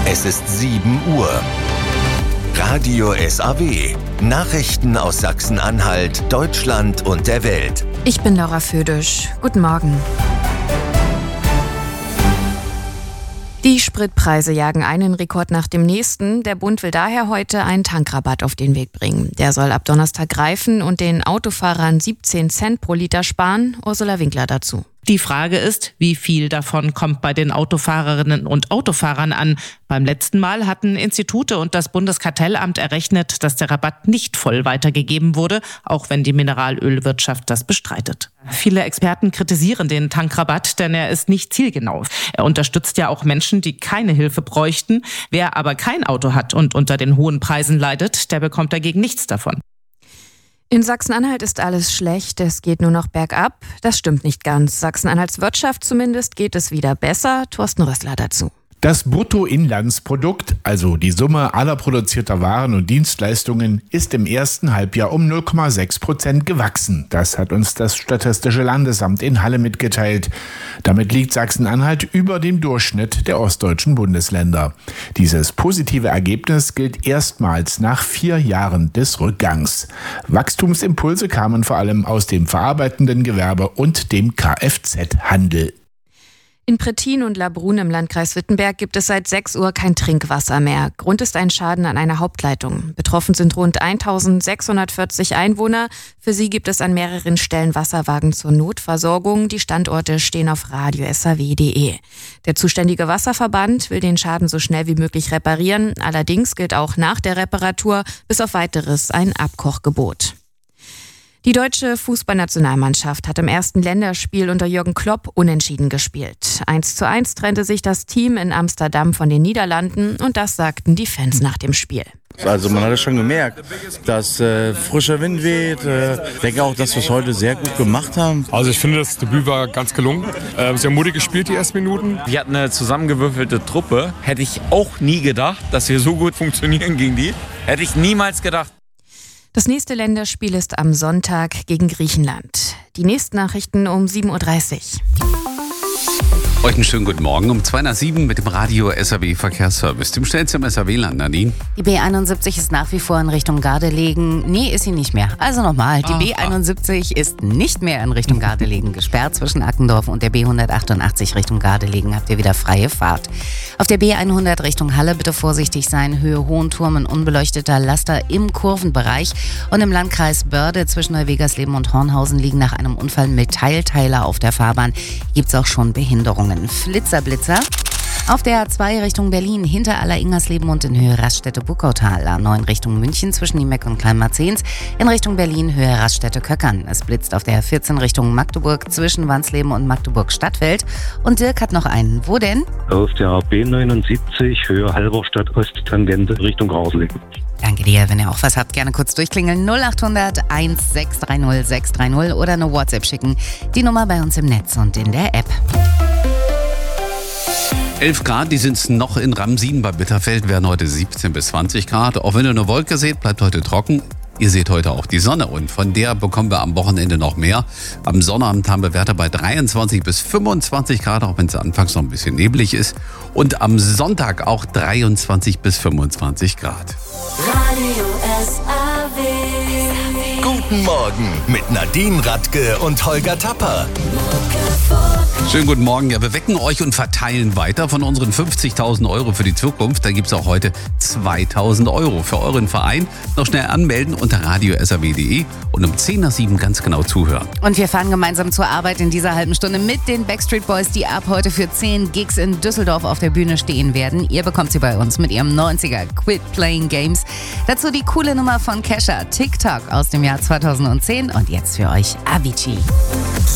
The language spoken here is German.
Es ist 7 Uhr. Radio SAW. Nachrichten aus Sachsen-Anhalt, Deutschland und der Welt. Ich bin Laura Födisch. Guten Morgen. Die Spritpreise jagen einen Rekord nach dem nächsten. Der Bund will daher heute einen Tankrabatt auf den Weg bringen. Der soll ab Donnerstag greifen und den Autofahrern 17 Cent pro Liter sparen. Ursula Winkler dazu. Die Frage ist, wie viel davon kommt bei den Autofahrerinnen und Autofahrern an? Beim letzten Mal hatten Institute und das Bundeskartellamt errechnet, dass der Rabatt nicht voll weitergegeben wurde, auch wenn die Mineralölwirtschaft das bestreitet. Viele Experten kritisieren den Tankrabatt, denn er ist nicht zielgenau. Er unterstützt ja auch Menschen, die keine Hilfe bräuchten. Wer aber kein Auto hat und unter den hohen Preisen leidet, der bekommt dagegen nichts davon. In Sachsen-Anhalt ist alles schlecht, es geht nur noch bergab. Das stimmt nicht ganz. Sachsen-Anhalts Wirtschaft zumindest geht es wieder besser. Thorsten Rössler dazu. Das Bruttoinlandsprodukt, also die Summe aller produzierter Waren und Dienstleistungen, ist im ersten Halbjahr um 0,6% gewachsen. Das hat uns das Statistische Landesamt in Halle mitgeteilt. Damit liegt Sachsen-Anhalt über dem Durchschnitt der ostdeutschen Bundesländer. Dieses positive Ergebnis gilt erstmals nach 4 Jahren des Rückgangs. Wachstumsimpulse kamen vor allem aus dem verarbeitenden Gewerbe und dem Kfz-Handel. In Prettin und Labrun im Landkreis Wittenberg gibt es seit 6 Uhr kein Trinkwasser mehr. Grund ist ein Schaden an einer Hauptleitung. Betroffen sind rund 1640 Einwohner. Für sie gibt es an mehreren Stellen Wasserwagen zur Notversorgung. Die Standorte stehen auf radiosaw.de. Der zuständige Wasserverband will den Schaden so schnell wie möglich reparieren. Allerdings gilt auch nach der Reparatur bis auf Weiteres ein Abkochgebot. Die deutsche Fußballnationalmannschaft hat im ersten Länderspiel unter Jürgen Klopp unentschieden gespielt. 1:1 trennte sich das Team in Amsterdam von den Niederlanden und das sagten die Fans nach dem Spiel. Also man hat es schon gemerkt, dass frischer Wind weht. Ich denke auch, dass wir es heute sehr gut gemacht haben. Also ich finde, das Debüt war ganz gelungen. Sehr mutig gespielt die ersten Minuten. Wir hatten eine zusammengewürfelte Truppe. Hätte ich auch nie gedacht, dass wir so gut funktionieren gegen die. Hätte ich niemals gedacht. Das nächste Länderspiel ist am Sonntag gegen Griechenland. Die nächsten Nachrichten um 7:30 Uhr. Euch einen schönen guten Morgen um 2:07 mit dem Radio SAW Verkehrsservice. Dem schnellsten im SAW-Land, Nadine. Die B71 ist nach wie vor in Richtung Gardelegen. Nee, ist sie nicht mehr. Also nochmal, die B71 ist nicht mehr in Richtung Gardelegen gesperrt. Zwischen Ackendorf und der B188 Richtung Gardelegen habt ihr wieder freie Fahrt. Auf der B100 Richtung Halle bitte vorsichtig sein. Höhe Hohenturm, ein unbeleuchteter Laster im Kurvenbereich. Und im Landkreis Börde zwischen Neuwegersleben und Hornhausen liegen nach einem Unfall Metallteiler auf der Fahrbahn. Gibt's auch schon Behinderungen. Flitzer. Auf der A2 Richtung Berlin hinter Aller-Ingersleben und in Höhe Raststätte-Buckautal. A9 Richtung München zwischen Niemeck und Kleinmarzens. In Richtung Berlin Höhe Raststätte-Köckern. Es blitzt auf der 14 Richtung Magdeburg zwischen Wansleben und Magdeburg-Stadtfeld. Und Dirk hat noch einen. Wo denn? Auf der B79 Höhe Halberstadt Osttangente Richtung Rausleben. Danke dir. Wenn ihr auch was habt, gerne kurz durchklingeln. 0800 1630 630 oder eine WhatsApp schicken. Die Nummer bei uns im Netz und in der App. 11 Grad, die sind es noch in Ramsin. Bei Bitterfeld werden heute 17 bis 20 Grad. Auch wenn ihr eine Wolke seht, bleibt heute trocken. Ihr seht heute auch die Sonne und von der bekommen wir am Wochenende noch mehr. Am Sonnabend haben wir Werte bei 23 bis 25 Grad, auch wenn es anfangs noch ein bisschen neblig ist. Und am Sonntag auch 23 bis 25 Grad. Radio SAW. Guten Morgen mit Nadine Radke und Holger Tapper. Schönen guten Morgen. Ja, wir wecken euch und verteilen weiter von unseren 50.000 Euro für die Zukunft. Da gibt es auch heute 2.000 Euro für euren Verein. Noch schnell anmelden unter radiosaw.de und um 10:07 ganz genau zuhören. Und wir fahren gemeinsam zur Arbeit in dieser halben Stunde mit den Backstreet Boys, die ab heute für 10 Gigs in Düsseldorf auf der Bühne stehen werden. Ihr bekommt sie bei uns mit ihrem 90er Quit Playing Games. Dazu die coole Nummer von Kesha, TikTok aus dem Jahr 2010. Und jetzt für euch Avicii.